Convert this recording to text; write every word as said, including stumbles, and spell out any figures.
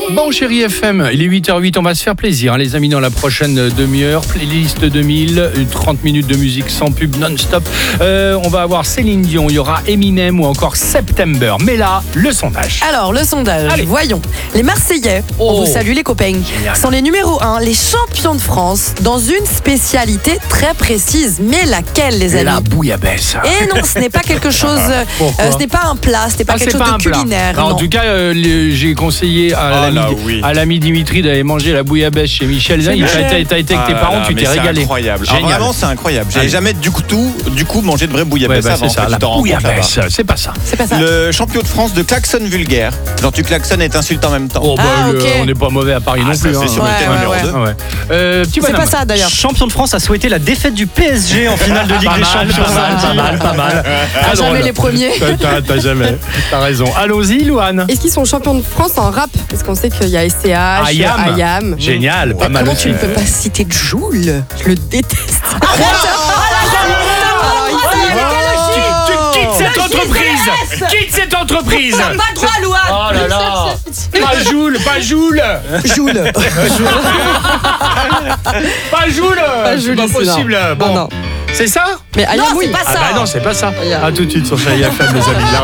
Bon, chérie F M, il est huit heures huit, on va se faire plaisir, hein, les amis, dans la prochaine demi-heure. Playlist deux mille, trente minutes de musique sans pub non-stop. Euh, on va avoir Céline Dion, il y aura Eminem ou encore September. Mais là, le sondage. Alors, le sondage, Allez. voyons. Les Marseillais, Oh. on vous salue les copains, Génial. sont les numéros un, les champions de France, dans une spécialité très précise. Mais laquelle, les amis? La bouillabaisse. Et non, ce n'est pas quelque chose, Pourquoi euh, ce n'est pas un plat, ce n'est pas Ah, quelque c'est chose pas un de plat. culinaire. Alors, non. en tout cas, euh, le- j'ai conseillé à Ah l'ami, là, oui. à l'ami Dimitri d'aller manger la bouillabaisse chez Michel. Là, il Michel. t'as t'as été avec tes Ah parents, là, tu mais t'es c'est régalé. incroyable. Alors, Génial. vraiment, c'est incroyable. J'ai Allez. jamais du coup, tout, du coup mangé de vraie Ouais, bouillabaisse bah, avant. c'est ça, tu la t'en rends compte bouillabaisse, là-bas. c'est pas ça. C'est pas ça. Le champion de France de klaxon vulgaire. Genre tu klaxonnes et t'insultes en même temps. Oh, bah, Ah, le- ok. on n'est pas mauvais à Paris Ah, non ça, plus. c'est hein. sûr, Ouais, le thème ouais, numéro ouais. deux. Ah ouais. Euh, petit C'est bonhomme. pas ça d'ailleurs. Champion de France a souhaité la défaite du P S G en finale de Ligue Pas des mal, Champions. pas mal, pas mal, pas mal. Ah, Très jamais drôle. les premiers. T'as- T'as t'as jamais. T'as raison. Allons-y, Louane. Est-ce qu'ils sont champions de France en rap? Parce qu'on sait qu'il y a S C H, Ayam. Ayam. Génial, pas mal Comment aussi. tu ne peux pas citer de Joule? Je le déteste. Tu, tu quittes cette entreprise. Quitte cette entreprise. Pas droit, Louane. Oh là là. Pas Joule, pas Joule. Joule. Pas Joule. Pas C'est Joule, pas c'est possible. non. Bon, Non, non. c'est ça? Mais Ayam, Non, oui. c'est pas Ah ça. bah non, c'est pas ça. Ayam. À tout de suite sur Chérie F M, les amis.